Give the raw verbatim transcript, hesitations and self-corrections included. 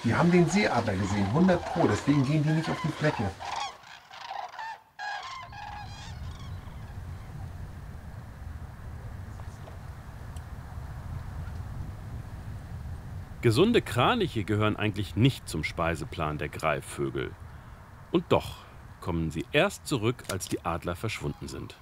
Die haben den Seeadler gesehen, hundert Pro, deswegen gehen die nicht auf die Fläche. Gesunde Kraniche gehören eigentlich nicht zum Speiseplan der Greifvögel. Und doch kommen sie erst zurück, als die Adler verschwunden sind.